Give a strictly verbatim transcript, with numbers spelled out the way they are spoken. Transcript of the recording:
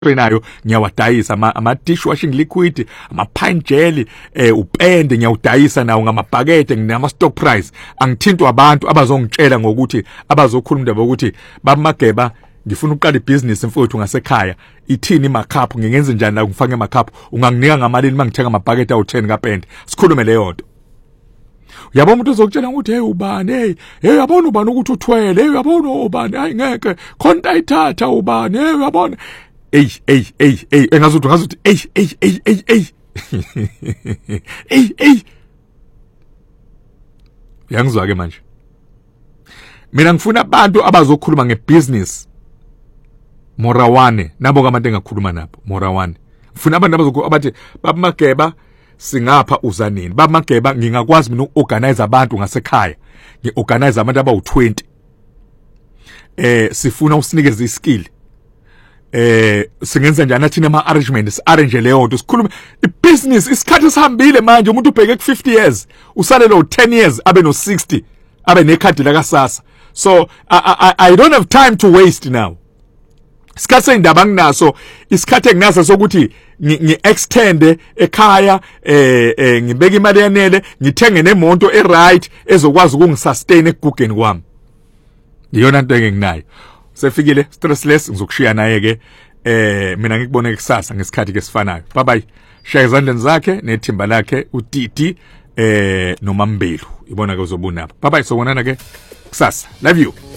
nayo ngiyawadayisa ama, ama dishwashing liquid, ama pine gel, eh upende ngiyawudayisa nawo ngamabhakede nginama stock price. Angithintwa abantu abazongitshela ngokuthi abazokhuluma indaba ukuthi bamageba ngifuna uqala ibusiness mfowethu ngasekhaya ithini imakhaphu ngingenze njani la ngifake emakhaphu unganginika ngamalini mangithenga amabhakede awu ten kapende sikhulume leyo nto. Uyabona umuntu uzokutshela ukuthi hey ubani hey hey uyabona ubani ukuthi uthwele hey uyabona ubani hayi ngeke khona ayithatha ubani hey uyabona hey hey hey hey engazuthi ngazuthi hey hey hey hey hey hey hey yangizwa ke manje mina ngifuna abantu abazokhuluma ngebusiness morawane nabo kamuntu engakhuluma nabo morawane ngifuna abantu abazokhuluma abathi babamageba singapha uzanini babamageba ngingakwazi mina uorganize abantu ngasekhaya ngiorganize abantu abawu twenty eh sifuna usinikeze iskill eh singenza njani athina ama arrangements arrange leyo nto sikhulume ibusiness isikhathi esihambile manje umuntu ubheke ku fifty years usale lo ten years abe no sixty abe nekhadi la kasasa. So I, I I don't have time to waste now. Isikhathi endaba nginaso isikhathi enginaso sokuthi ngi extend ekhaya eh eh ngibeka imali yanele ngithenge nemonto e right ezokwazi ukungisustain ekugugeni kwami. Iyona into enginayo. Sefikile stressless ngizokushiya naye ke eh mina ngikubone kusasa ngesikhathi ke sifanayo. Bye bye. Shaya izandleni zakhe nethimba lakhe uTiti eh noMambelu ibona ke uzobuna. Bye bye sobonana ke kusasa. Love you.